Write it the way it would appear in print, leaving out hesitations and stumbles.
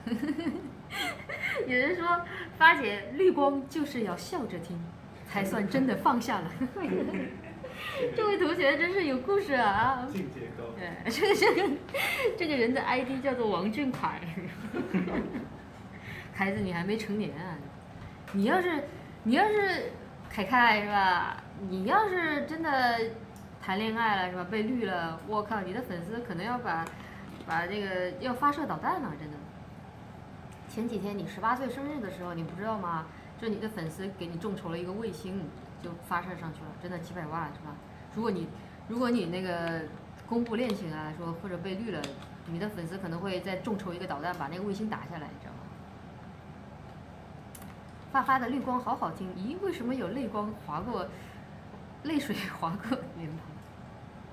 有人说发姐绿光就是要笑着听，才算真的放下了。这位同学真是有故事啊！ 境界高。 对，这个人的 ID 叫做王俊凯。孩子，你还没成年啊！你要是凯凯是吧？你要是真的谈恋爱了是吧？被绿了，我靠，你的粉丝可能要把这个要发射导弹了，真的。前几天你18岁生日的时候，你不知道吗？就你的粉丝给你众筹了一个卫星，就发射上去了，真的几百万是吧？如果你那个公布恋情啊，说或者被绿了，你的粉丝可能会再众筹一个导弹把那个卫星打下来，你知道吗？发的绿光好好听，咦，为什么有泪水划过脸庞？